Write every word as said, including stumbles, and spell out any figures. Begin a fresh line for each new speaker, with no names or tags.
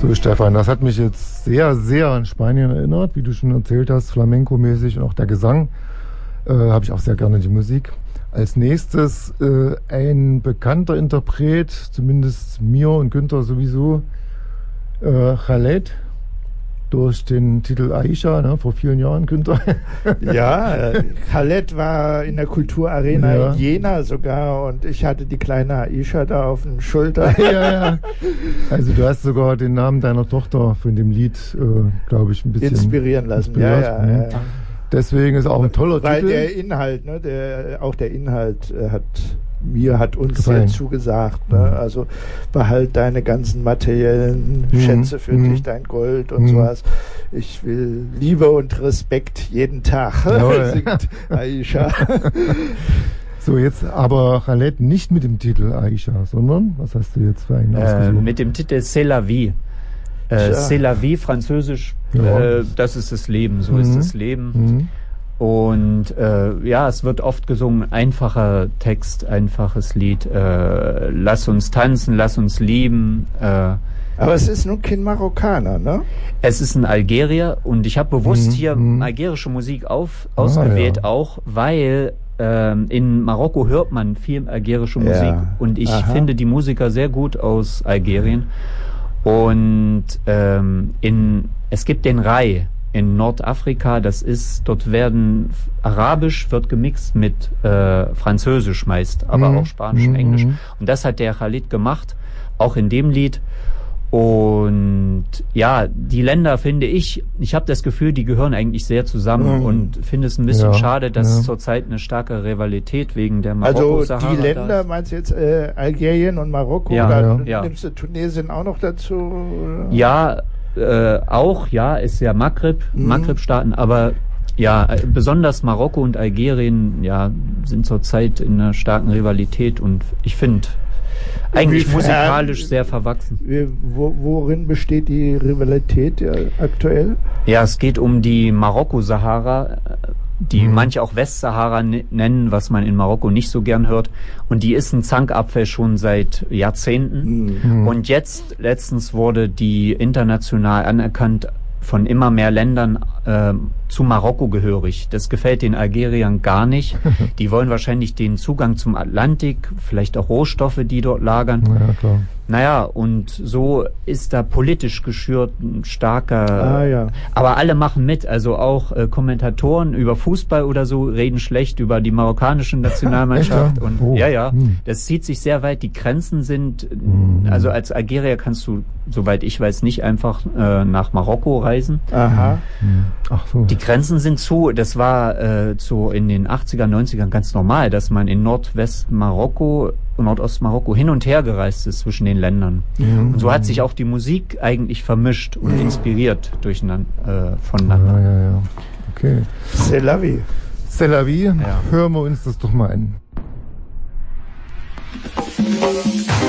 So, Stefan, das hat mich jetzt sehr, sehr an Spanien erinnert, wie du schon erzählt hast, Flamenco-mäßig und auch der Gesang. Äh, habe ich auch sehr gerne die Musik. Als nächstes äh, ein bekannter Interpret, zumindest mir und Günther sowieso, äh, Khaled, durch den Titel Aisha, ne, vor vielen Jahren, Günther.
Ja, äh, Khaled war in der Kulturarena
Ja.
in Jena sogar und ich hatte die kleine Aisha da auf den Schultern.
Ja, ja. Also du hast sogar den Namen deiner Tochter von dem Lied, äh, glaube ich, ein bisschen
Inspirieren lassen.
inspiriert.
Ja, ja,
Mhm.
ja.
Deswegen ist auch ein toller
Weil
Titel.
der Inhalt, ne, der, auch der Inhalt äh, hat mir hat uns
Gefallen.
sehr zugesagt. Ne? Also behalt deine ganzen materiellen
Mhm.
Schätze für
Mhm.
dich, dein Gold und
Mhm.
sowas. Ich will Liebe und Respekt jeden Tag,
Jawohl.
singt Aisha.
So, jetzt aber Khaled nicht mit dem Titel Aisha, sondern, was hast du jetzt für einen
Äh,
ausgesucht?
mit dem Titel C'est la vie. Äh,
Tja.
C'est la vie, französisch,
Ja.
äh, das ist das Leben, so
Mhm.
ist das Leben.
Mhm.
Und äh, ja, es wird oft gesungen, einfacher Text, einfaches Lied. Äh, lass uns tanzen, lass uns lieben. Äh,
Aber es ist nun kein Marokkaner, ne?
es ist ein Algerier und ich habe bewusst
Mhm,
hier
mhm.
algerische Musik auf,
Ah,
ausgewählt,
ja.
auch weil ähm, in Marokko hört man viel algerische
Ja.
Musik und ich
Aha.
finde die Musiker sehr gut aus Algerien. Und ähm, in, es gibt den Rai in Nordafrika, das ist, dort werden Arabisch wird gemixt mit äh, Französisch meist, aber
Mhm.
auch Spanisch und
Mhm.
Englisch. Und das hat der Khalid gemacht, auch in dem Lied. Und ja, die Länder finde ich, ich habe das Gefühl, die gehören eigentlich sehr zusammen
Mhm.
und finde es ein bisschen
Ja,
schade, dass
ja.
zurzeit eine starke Rivalität wegen der
Also
Marokko-Sahara
die Länder,
da ist.
meinst du jetzt äh, Algerien und Marokko?
Ja,
Oder
ja.
Ja.
nimmst du Tunesien auch noch dazu? Oder?
Ja, äh, auch, ja, ist ja Maghreb,
Mhm.
Maghreb-Staaten, aber ja, äh, besonders Marokko und Algerien, ja, sind zurzeit in einer starken Rivalität und ich finde eigentlich
Inwiefern-
musikalisch sehr verwachsen.
Wie- Wo, worin besteht die Rivalität ja, aktuell?
Ja, es geht um die Marokko-Sahara, äh, die
Mhm.
manche auch Westsahara ne- nennen, was man in Marokko nicht so gern hört. Und die ist ein Zankapfel schon seit Jahrzehnten.
Hm.
Mhm.
Und jetzt, letztens wurde die international anerkannt von immer mehr Ländern ähm, zu Marokko gehörig. Das gefällt den Algeriern gar nicht. Die wollen wahrscheinlich den Zugang zum Atlantik, vielleicht auch Rohstoffe, die dort lagern.
Ja, klar.
Naja, und so ist da politisch geschürt ein starker...
Ah, ja.
Aber alle machen mit, also auch äh, Kommentatoren über Fußball oder so reden schlecht über die marokkanische Nationalmannschaft.
Echt, ja?
Und
Oh.
ja, ja,
Hm.
das zieht sich sehr weit. Die Grenzen sind, äh,
Hm.
also als Algerier kannst du, soweit ich weiß, nicht einfach äh, nach Marokko reisen.
Aha.
Mhm. Ach so.
Die Grenzen sind zu. Das war äh, so in den achtziger, neunzigern ganz normal, dass man in Nordwest-Marokko, Nordost-Marokko hin und her gereist ist zwischen den Ländern.
Mhm.
Und so hat sich auch die Musik eigentlich vermischt und inspiriert durcheinander, äh,
Ja,
voneinander.
ja, ja. Okay.
C'est la vie.
C'est la vie.
Ja.
Hören wir uns das doch mal an.